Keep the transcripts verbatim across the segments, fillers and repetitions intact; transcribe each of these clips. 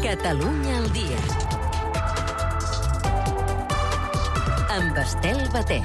Catalunya al dia. Amb Estel Baté.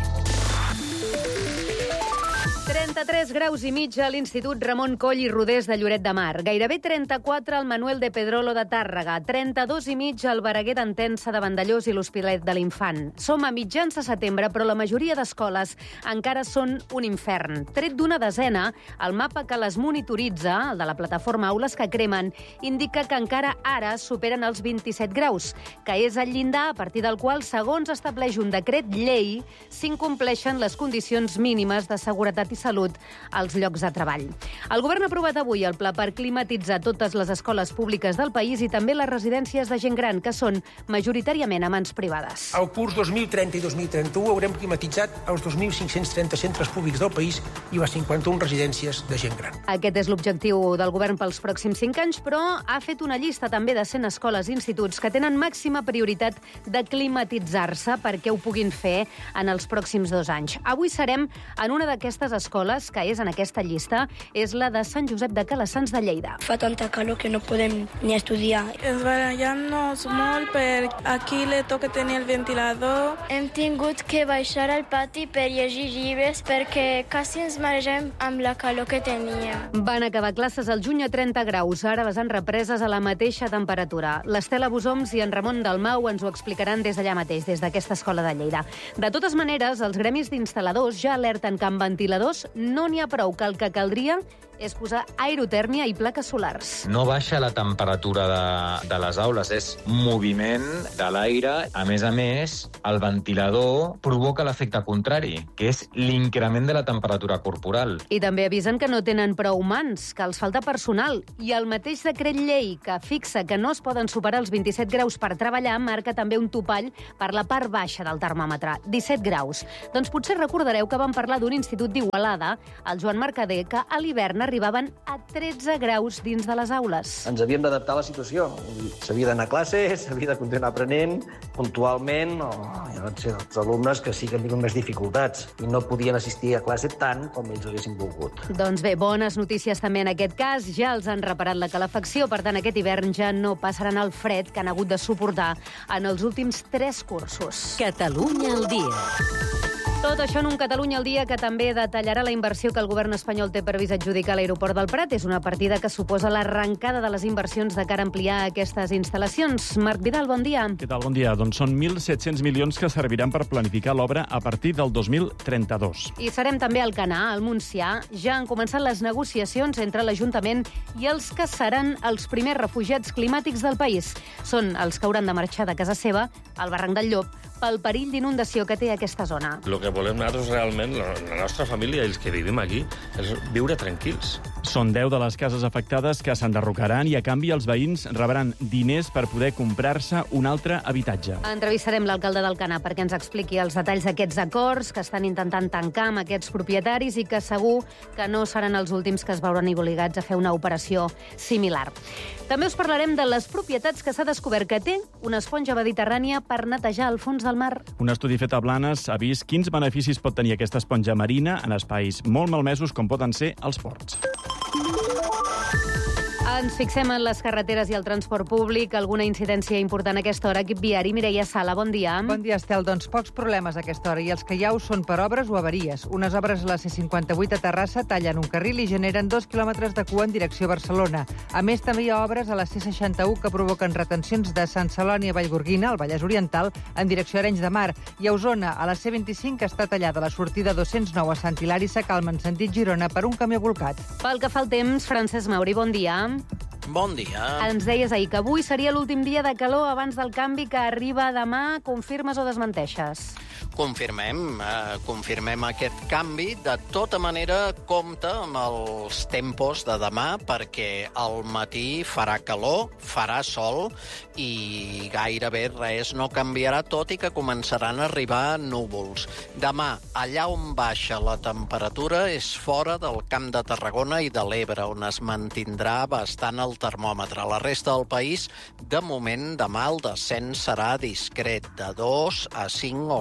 trenta-tres graus i mig a l'Institut Ramon Coll i Rodés de Lloret de Mar. Gairebé trenta-quatre al Manuel de Pedrolo de Tàrrega. trenta-dos i mig al Baraguer d'Entença de Vandellós i l'Hospitalet de l'Infant. Som a mitjans de setembre, però la majoria d'escoles encara són un infern. Tret d'una desena, el mapa que les monitoritza, el de la plataforma Aules que Cremen, indica que encara ara superen els vint-i-set graus, que és el llindar a partir del qual, segons estableix un decret llei, s'incompleixen les condicions mínimes de seguretat i salut als llocs de treball. El govern ha aprovat avui el pla per climatitzar totes les escoles públiques del país i també les residències de gent gran, que són majoritàriament a mans privades. Al curs dos mil trenta i dos mil trenta-u haurem climatitzat els dos mil cinc-cents trenta centres públics del país i les cinquanta-una residències de gent gran. Aquest és l'objectiu del govern pels pròxims cinc anys, però ha fet una llista també de cent escoles i instituts que tenen màxima prioritat de climatitzar-se perquè ho puguin fer en els pròxims dos anys. Avui serem en una d'aquestes escoles, que és en aquesta llista, és la de Sant Josep de Calassans de Lleida. Fa tanta calor que no podem ni estudiar. Ens barallant-nos molt perquè aquí li toca tenir el ventilador. Hem tingut que baixar al pati per llegir llibres perquè quasi ens maregem amb la calor que teníem. Van acabar classes al juny a trenta graus, ara les han represes a la mateixa temperatura. L'Estela Busoms i en Ramon Dalmau ens ho explicaran des d'allà mateix, des d'aquesta escola de Lleida. De totes maneres, els gremis d'instal·ladors ja alerten que amb ventiladors no n'hi ha prou, que el que caldria és posar aerotèrmia i plaques solars. No baixa la temperatura de, de les aules, és moviment de l'aire. A més a més, el ventilador provoca l'efecte contrari, que és l'increment de la temperatura corporal. I també avisen que no tenen prou mans, que els falta personal. I el mateix decret llei que fixa que no es poden superar els vint-i-set graus per treballar marca també un topall per la part baixa del termòmetre, disset graus. Doncs potser recordareu que vam parlar d'un institut d'Igualada, el Joan Mercader, que a l'hivern arribaven a tretze graus dins de les aules. Ens havíem d'adaptar a la situació. S'havia d'anar a classe, s'havia de continuar aprenent puntualment, o hi van ser els alumnes que sí que han tingut més dificultats i no podien assistir a classe tant com ells haguessin volgut. Doncs bé, bones notícies també en aquest cas. Ja els han reparat la calefacció, per tant aquest hivern ja no passaran el fred que han hagut de suportar en els últims tres cursos. Catalunya al dia. Tot això en un Catalunya al dia que també detallarà la inversió que el govern espanyol té previst adjudicar a l'aeroport del Prat. És una partida que suposa l'arrencada de les inversions de cara a ampliar aquestes instal·lacions. Marc Vidal, bon dia. Què tal? Bon dia. Doncs són mil set-cents milions que serviran per planificar l'obra a partir del dos mil trenta-dos. I serem també al Canà, al Montsià. Ja han començat les negociacions entre l'Ajuntament i els que seran els primers refugiats climàtics del país. Són els que hauran de marxar de casa seva, al barranc del Llop, pel perill d'inundació que té aquesta zona. El que volem nosaltres realment, la nostra família i els que vivim aquí, és viure tranquils. Són deu de les cases afectades que s'enderrocaran i, a canvi, els veïns rebran diners per poder comprar-se un altre habitatge. Entrevistarem l'alcalde d'Alcanar perquè ens expliqui els detalls d'aquests acords que estan intentant tancar amb aquests propietaris i que segur que no seran els últims que es veuran obligats a fer una operació similar. També us parlarem de les propietats que s'ha descobert que té una esponja mediterrània per netejar el fons del mar. Un estudi fet a Blanes ha vist quins beneficis pot tenir aquesta esponja marina en espais molt malmesos com poden ser els ports. Ens fixem en les carreteres i el transport públic. Alguna incidència important a aquesta hora. Equip viari, Mireia Sala, bon dia. Bon dia, Estel. Doncs pocs problemes a aquesta hora i els que hi ha ho són per obres o avaries. Unes obres a la C cinquanta-vuit a Terrassa tallen un carril i generen dos quilòmetres de cua en direcció a Barcelona. A més, també hi ha obres a la C seixanta-u que provoquen retencions de Sant Celoni a Vallgorguina, al Vallès Oriental, en direcció a Arenys de Mar. I a Osona, a la C vint-i-cinc, que està tallada la sortida dos-cents nou a Sant Hilari Sacalm en sentit Girona per un camió bolcat. Pel que fa al temps, Francesc Mauri, bon dia. Bon dia. Ens deies ahir que avui seria l'últim dia de calor abans del canvi que arriba demà. Confirmes o desmenteixes? Confirmem, eh, confirmem aquest canvi. De tota manera, compta amb els tempos de demà perquè al matí farà calor, farà sol i gairebé res no canviarà, tot i que començaran a arribar núvols. Demà, allà on baixa la temperatura és fora del Camp de Tarragona i de l'Ebre, on es mantindrà bastant el termòmetre. A la resta del país, de moment, demà el descens serà discret, de dos a cinc o sis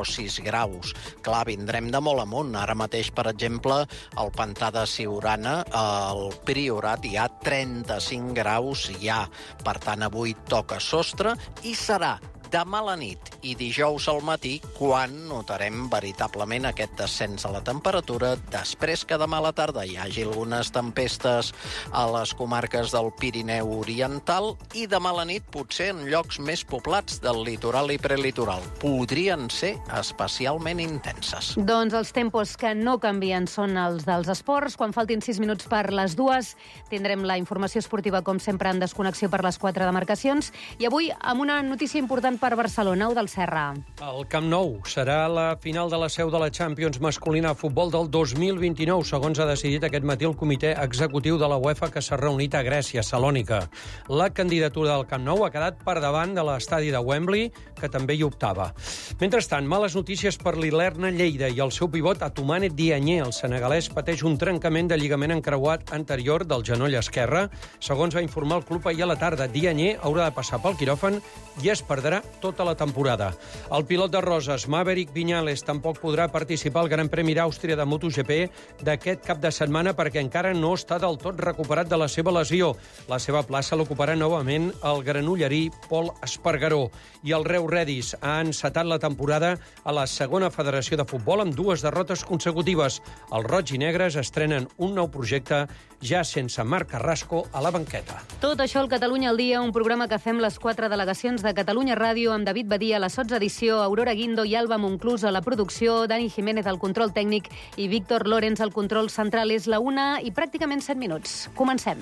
graus. Clar, vindrem de molt amunt. Ara mateix, per exemple, al Pantà de Siurana, al Priorat, hi ha trenta-cinc graus ja. Per tant, avui toca sostre i serà demà a la nit i dijous al matí quan notarem veritablement aquest descens a la temperatura, després que demà a la tarda hi hagi algunes tempestes a les comarques del Pirineu Oriental i demà a la nit potser en llocs més poblats del litoral i prelitoral. Podrien ser especialment intenses. Doncs els tempos que no canvien són els dels esports. Quan faltin sis minuts per les dues tindrem la informació esportiva com sempre en desconnexió per les quatre demarcacions i avui amb una notícia important per Barcelona, o del Serra. El Camp Nou serà la final de la seu de la Champions masculina a futbol del dos mil vint-i-nou, segons ha decidit aquest matí el comitè executiu de la UEFA que s'ha reunit a Grècia, Salònica. La candidatura del Camp Nou ha quedat per davant de l'estadi de Wembley, que també hi optava. Mentrestant, males notícies per l'Ilerna Lleida i el seu pivot Atumane Diagne. El senegalès pateix un trencament de lligament encreuat anterior del genoll esquerre. Segons va informar el club ahir a la tarda, Diagne haurà de passar pel quiròfan i es perdrà tota la temporada. El pilot de Roses, Maverick Viñales, tampoc podrà participar al Gran Premi d'Àustria de MotoGP d'aquest cap de setmana perquè encara no està del tot recuperat de la seva lesió. La seva plaça l'ocuparà novament el granollerí Pol Espargaró. I el Reus Redis ha encetat la temporada a la segona federació de futbol amb dues derrotes consecutives. Els roig i negres estrenen un nou projecte ja sense Marc Carrasco a la banqueta. Tot això al Catalunya al dia, un programa que fem les quatre delegacions de Catalunya Ràdio amb David Badia a la sotsedició, Aurora Guindo i Alba Monclús a la producció, Dani Jiménez al control tècnic i Víctor Lorenz al control central. És la una i pràcticament set minuts. Comencem.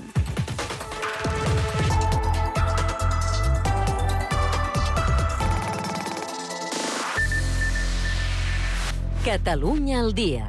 Catalunya al dia.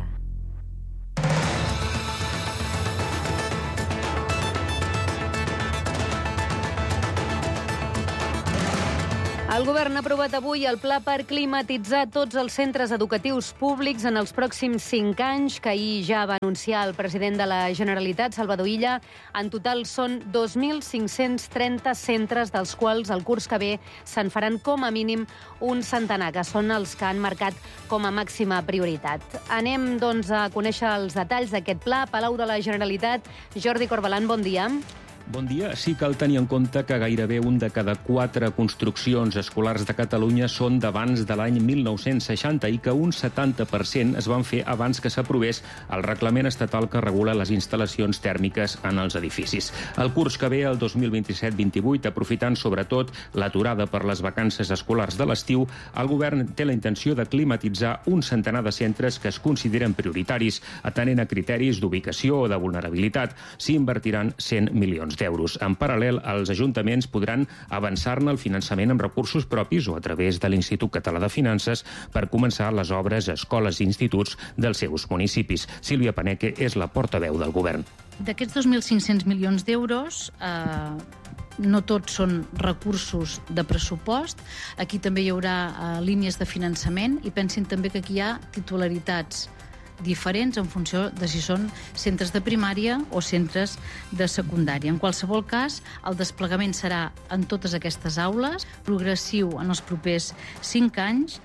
El govern ha aprovat avui el pla per climatitzar tots els centres educatius públics en els pròxims cinc anys, que ahir ja va anunciar el president de la Generalitat, Salvador Illa. En total són dos mil cinc-cents trenta centres, dels quals el curs que ve se'n faran com a mínim un centenar, que són els que han marcat com a màxima prioritat. Anem, doncs, a conèixer els detalls d'aquest pla. Palau de la Generalitat, Jordi Corbalan, bon dia. Bon dia. Sí, cal tenir en compte que gairebé un de cada quatre construccions escolars de Catalunya són d'abans de l'any mil nou-cents seixanta i que un setanta per cent es van fer abans que s'aprovés el reglament estatal que regula les instal·lacions tèrmiques en els edificis. El curs que ve, el dos mil vint-i-set vint-i-vuit, aprofitant sobretot l'aturada per les vacances escolars de l'estiu, el govern té la intenció de climatitzar un centenar de centres que es consideren prioritaris, atenent a criteris d'ubicació o de vulnerabilitat. S'hi invertiran cent milions d'euros. En paral·lel, els ajuntaments podran avançar-ne el finançament amb recursos propis o a través de l'Institut Català de Finances per començar les obres a escoles i instituts dels seus municipis. Sílvia Paneque és la portaveu del govern. D'aquests dos mil cinc-cents milions d'euros, eh, no tots són recursos de pressupost. Aquí també hi haurà eh, línies de finançament i pensin també que aquí hi ha titularitats diferents en funció de si són centres de primària o centres de secundària. En qualsevol cas, el desplegament serà en totes aquestes aules, progressiu en els propers cinc anys.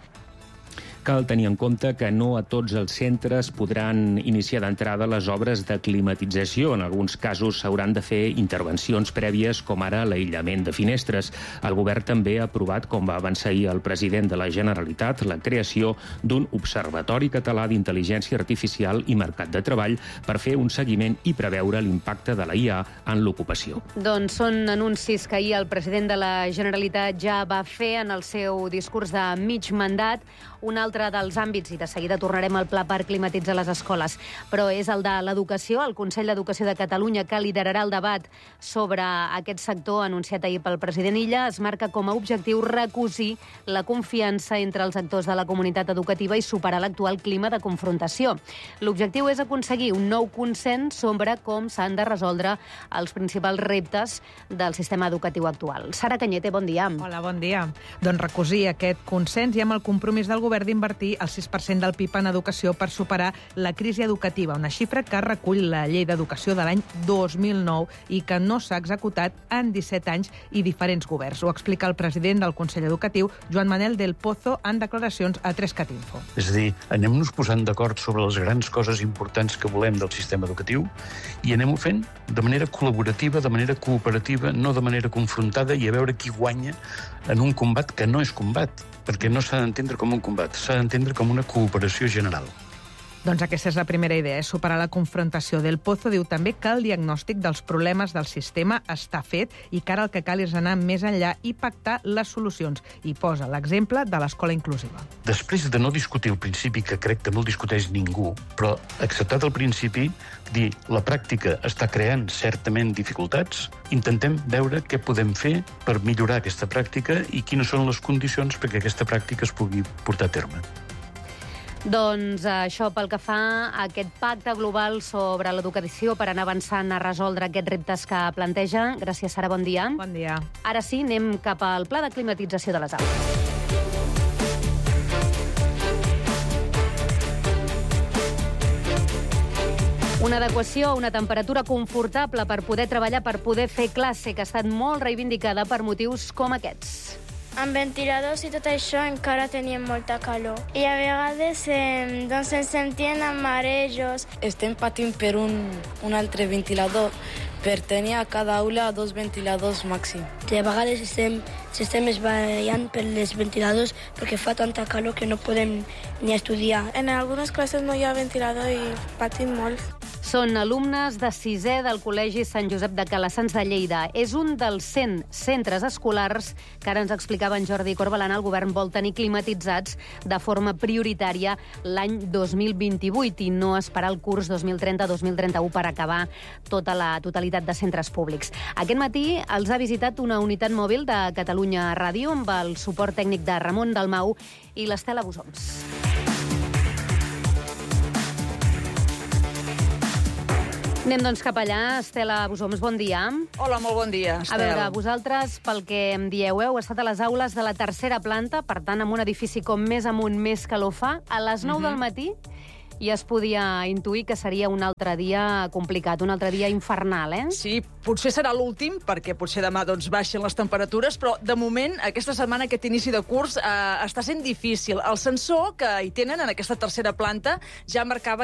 Cal tenir en compte que no a tots els centres podran iniciar d'entrada les obres de climatització. En alguns casos s'hauran de fer intervencions prèvies, com ara l'aïllament de finestres. El govern també ha aprovat, com va avançar ahir el president de la Generalitat, la creació d'un observatori català d'intel·ligència artificial i mercat de treball per fer un seguiment i preveure l'impacte de la I A en l'ocupació. Doncs són anuncis que ahir el president de la Generalitat ja va fer en el seu discurs de mig mandat. Un altre dels àmbits, i de seguida tornarem al pla per climatitzar les escoles, però és el de l'educació. El Consell d'Educació de Catalunya, que liderarà el debat sobre aquest sector anunciat ahir pel president Illa, es marca com a objectiu recosir la confiança entre els actors de la comunitat educativa i superar l'actual clima de confrontació. L'objectiu és aconseguir un nou consens sobre com s'han de resoldre els principals reptes del sistema educatiu actual. Sara Cañete, bon dia. Hola, bon dia. Doncs recosir aquest consens i amb el compromís del govern d'invertir el sis per cent del P I B en educació per superar la crisi educativa, una xifra que recull la llei d'educació de l'any dos mil nou i que no s'ha executat en disset anys i diferents governs. Ho explica el president del Consell Educatiu, Joan Manel del Pozo, en declaracions a tres cat info. És a dir, anem-nos posant d'acord sobre les grans coses importants que volem del sistema educatiu i anem-ho fent de manera col·laborativa, de manera cooperativa, no de manera confrontada, i a veure qui guanya en un combat que no és combat, perquè no s'ha d'entendre com un combat, s'ha d'entendre com una cooperació general. Doncs aquesta és la primera idea, és superar la confrontació. Del Pozo diu també que el diagnòstic dels problemes del sistema està fet i que ara el que cal és anar més enllà i pactar les solucions. I posa l'exemple de l'escola inclusiva. Després de no discutir el principi, que crec que no el discuteix ningú, però acceptat el principi, dir la pràctica està creant certament dificultats, intentem veure què podem fer per millorar aquesta pràctica i quines són les condicions perquè aquesta pràctica es pugui portar a terme. Doncs això pel que fa a aquest pacte global sobre l'educació per anar avançant a resoldre aquests reptes que planteja. Gràcies, Sara, bon dia. Bon dia. Ara sí, anem cap al pla de climatització de les aules. Una adequació a una temperatura confortable per poder treballar, per poder fer classe, que ha estat molt reivindicada per motius com aquests. Amb ventiladors i tot això encara teníem molta calor. I a vegades eh, doncs ens sentíem amb marejos. Estem patint per un, un altre ventilador, per tenir a cada aula dos ventiladors màxim. De vegades estem, estem esbarallant per els ventiladors perquè fa tanta calor que no podem ni estudiar. En algunes classes no hi ha ventilador i patim molt. Són alumnes de sisè del Col·legi Sant Josep de Calassans de Lleida. És un dels cent centres escolars que ara ens explicava en Jordi Corbalan, el govern vol tenir climatitzats de forma prioritària l'any dos mil vint-i-vuit i no esperar el curs dos mil trenta dos mil trenta-u per acabar tota la totalitat de centres públics. Aquest matí els ha visitat una unitat mòbil de Catalunya Ràdio amb el suport tècnic de Ramon Dalmau i l'Estela Busoms. Anem doncs cap allà. Estela Busoms, bon dia. Hola, molt bon dia, Estel. A veure, vosaltres, pel que em dieu, heu estat a les aules de la tercera planta, per tant, en un edifici com més amunt, més calor fa, a les nou del matí, i es podia intuir que seria un altre dia complicat, un altre dia infernal, eh? Sí, potser serà l'últim, perquè potser demà doncs, baixen les temperatures, però de moment, aquesta setmana, aquest inici de curs, eh, està sent difícil. El sensor que hi tenen en aquesta tercera planta ja marcava